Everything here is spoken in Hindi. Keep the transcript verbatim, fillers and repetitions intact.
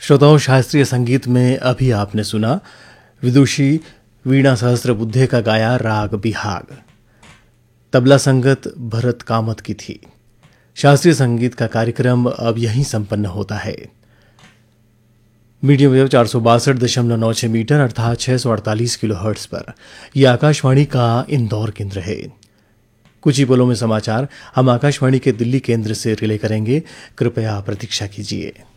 श्रोताओं, शास्त्रीय संगीत में अभी आपने सुना विदुषी वीणा सहस्त्रबुद्धे का गाया राग बिहाग। तबला संगत भरत कामत की थी। शास्त्रीय संगीत का कार्यक्रम अब यहीं संपन्न होता है। मीडियम वेव चार सौ बासठ दशमलव नौ छह मीटर अर्थात छह सौ अड़तालीस किलो हर्ट्ज पर यह आकाशवाणी का इंदौर केंद्र है। कुछ ही पलों में समाचार हम आकाशवाणी के दिल्ली केंद्र से रिले करेंगे। कृपया प्रतीक्षा कीजिए।